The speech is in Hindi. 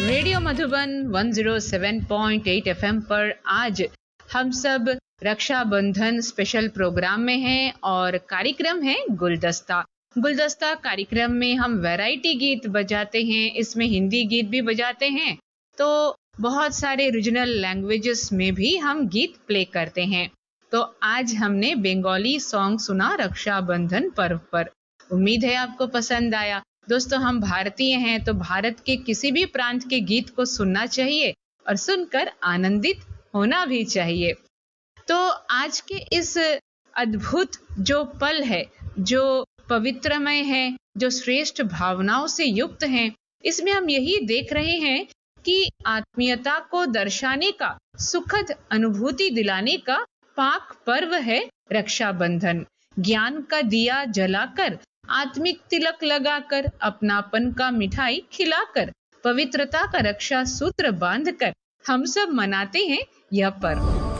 रेडियो मधुबन 107.8 एफएम पर आज हम सब रक्षाबंधन स्पेशल प्रोग्राम में हैं और कार्यक्रम है गुलदस्ता। गुलदस्ता कार्यक्रम में हम वैरायटी गीत बजाते हैं, इसमें हिंदी गीत भी बजाते हैं, तो बहुत सारे रीजनल लैंग्वेजेस में भी हम गीत प्ले करते हैं। तो आज हमने बंगाली सॉन्ग सुना रक्षाबंधन पर्व पर। उम्मीद है आपको पसंद आया। दोस्तों, हम भारतीय हैं तो भारत के किसी भी प्रांत के गीत को सुनना चाहिए और सुनकर आनंदित होना भी चाहिए। तो आज के इस अद्भुत जो पल है, जो पवित्रमय है, जो श्रेष्ठ भावनाओं से युक्त हैं, इसमें हम यही देख रहे हैं कि आत्मीयता को दर्शाने का, सुखद अनुभूति दिलाने का पाक पर्व है रक्षाबंधन। ज्ञान का दिया जलाकर, आत्मिक तिलक लगाकर, अपनापन का मिठाई खिलाकर, पवित्रता का रक्षा सूत्र बांधकर हम सब मनाते हैं यह पर्व।